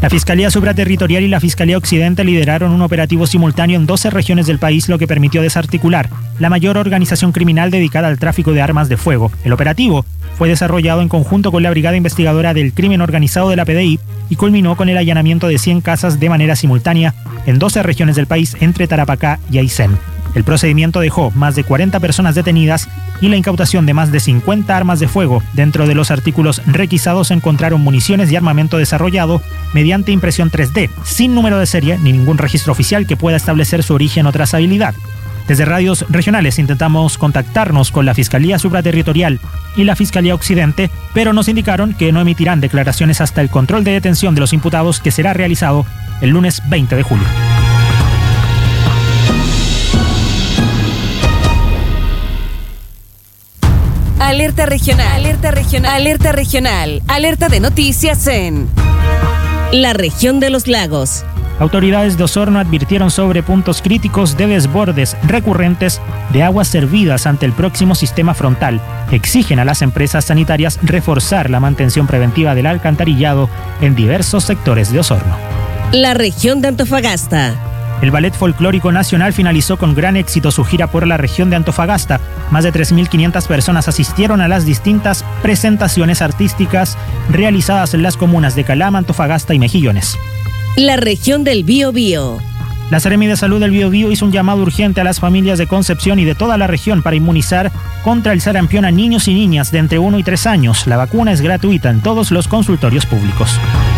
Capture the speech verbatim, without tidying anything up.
La Fiscalía Supraterritorial y la Fiscalía Occidente lideraron un operativo simultáneo en doce regiones del país, lo que permitió desarticular la mayor organización criminal dedicada al tráfico de armas de fuego. El operativo fue desarrollado en conjunto con la Brigada Investigadora del Crimen Organizado de la P D I y culminó con el allanamiento de cien casas de manera simultánea en doce regiones del país entre Tarapacá y Aysén. El procedimiento dejó más de cuarenta personas detenidas y la incautación de más de cincuenta armas de fuego. Dentro de los artículos requisados se encontraron municiones y armamento desarrollado mediante impresión tres D, sin número de serie ni ningún registro oficial que pueda establecer su origen o trazabilidad. Desde radios regionales intentamos contactarnos con la Fiscalía Supraterritorial y la Fiscalía Occidente, pero nos indicaron que no emitirán declaraciones hasta el control de detención de los imputados, que será realizado el lunes veinte de julio. Alerta regional, alerta regional, alerta regional, alerta de noticias en la región de los lagos. Autoridades de Osorno advirtieron sobre puntos críticos de desbordes recurrentes de aguas servidas ante el próximo sistema frontal. Exigen a las empresas sanitarias reforzar la mantención preventiva del alcantarillado en diversos sectores de Osorno. La región de Antofagasta. El Ballet Folclórico Nacional finalizó con gran éxito su gira por la región de Antofagasta. Más de tres mil quinientas personas asistieron a las distintas presentaciones artísticas realizadas en las comunas de Calama, Antofagasta y Mejillones. La región del Biobío. La Seremi de Salud del Biobío hizo un llamado urgente a las familias de Concepción y de toda la región para inmunizar contra el sarampión a niños y niñas de entre uno y tres años. La vacuna es gratuita en todos los consultorios públicos.